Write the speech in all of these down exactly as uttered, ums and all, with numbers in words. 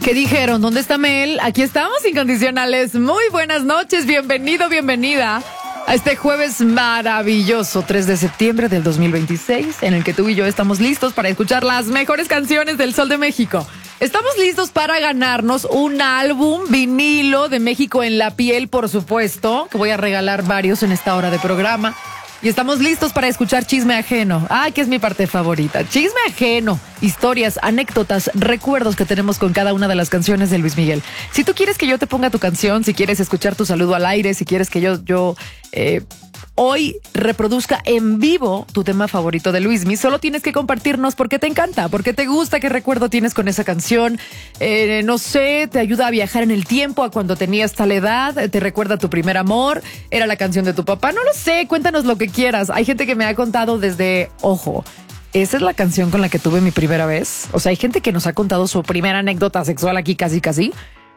¿Qué dijeron? ¿Dónde está Mel? Aquí estamos, incondicionales. Muy buenas noches, bienvenido, bienvenida a este jueves maravilloso, tres de septiembre del dos mil veintiséis, en el que tú y yo estamos listos para escuchar las mejores canciones del Sol de México. Estamos listos para ganarnos un álbum vinilo de México en la piel, por supuesto, que voy a regalar varios en esta hora de programa. Y estamos listos para escuchar chisme ajeno. Ay, que es mi parte favorita. Chisme ajeno. Historias, anécdotas, recuerdos que tenemos con cada una de las canciones de Luis Miguel. Si tú quieres que yo te ponga tu canción, si quieres escuchar tu saludo al aire, si quieres que yo, yo eh, hoy reproduzca en vivo tu tema favorito de Luismi, solo tienes que compartirnos porque te encanta, porque te gusta, qué recuerdo tienes con esa canción. Eh, no sé, te ayuda a viajar en el tiempo a cuando tenías tal edad, te recuerda tu primer amor, era la canción de tu papá, no lo sé, cuéntanos lo que quieras. Hay gente que me ha contado desde, ojo, esa es la canción con la que tuve mi primera vez. O sea, hay gente que nos ha contado su primera anécdota sexual aquí casi casi.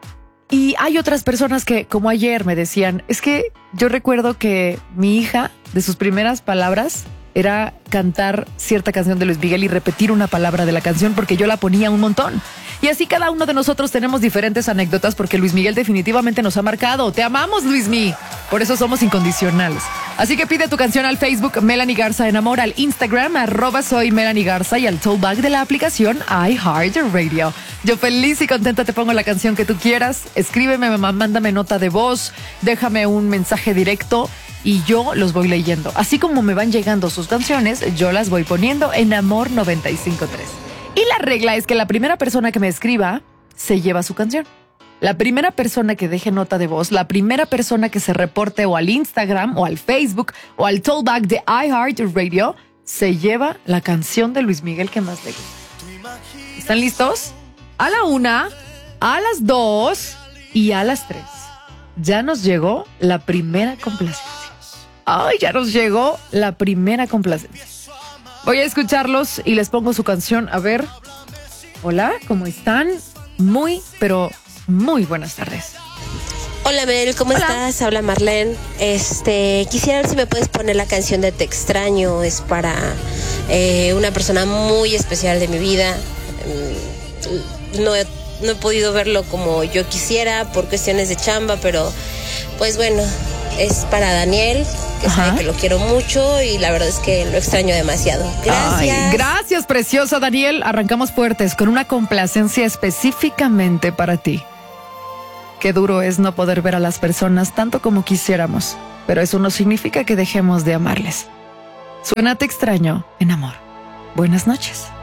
Y hay otras personas que, como ayer, me decían, es que yo recuerdo que mi hija, de sus primeras palabras, era cantar cierta canción de Luis Miguel y repetir una palabra de la canción porque yo la ponía un montón. Y así cada uno de nosotros tenemos diferentes anécdotas porque Luis Miguel definitivamente nos ha marcado. Te amamos, Luismi. Por eso somos incondicionales. Así que pide tu canción al Facebook Melanie Garza Enamora, al Instagram arroba soy Melanie Garza y al tollback de la aplicación iHeartRadio. Yo feliz y contenta te pongo la canción que tú quieras. Escríbeme, mándame nota de voz, déjame un mensaje directo y yo los voy leyendo. Así como me van llegando sus canciones, yo las voy poniendo en Amor noventa y cinco punto tres. Y la regla es que la primera persona que me escriba se lleva su canción. La primera persona que deje nota de voz, la primera persona que se reporte o al Instagram o al Facebook o al tollback de iHeartRadio se lleva la canción de Luis Miguel que más le gusta. ¿Están listos? A la una, a las dos y a las tres. Ya nos llegó la primera complacencia. Ay, ya nos llegó la primera complacencia. Voy a escucharlos y les pongo su canción. A ver. Hola, ¿cómo están? Muy, pero muy buenas tardes. Hola Mel, ¿cómo Hola. estás? Habla Marlene. Este, quisiera ver si me puedes poner la canción de Te Extraño. Es para eh, una persona muy especial de mi vida. No he, no he podido verlo como yo quisiera por cuestiones de chamba, pero pues bueno, es para Daniel, que Ajá. sabe que lo quiero mucho y la verdad es que lo extraño demasiado. Gracias. Ay, gracias, preciosa Daniel. Arrancamos fuertes con una complacencia específicamente para ti. Qué duro es no poder ver a las personas tanto como quisiéramos, pero eso no significa que dejemos de amarles. Suena Te Extraño en Amor. Buenas noches.